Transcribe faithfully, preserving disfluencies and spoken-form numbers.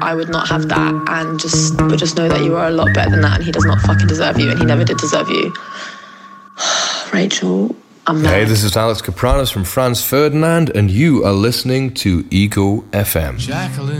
I would not have that, and just but just know that you are a lot better than that, and he does not fucking deserve you, and he never did deserve you. Rachel, I'm mad. Hey, this is Alex Kapranos from Franz Ferdinand, and you are listening to Ego F M. Jacqueline.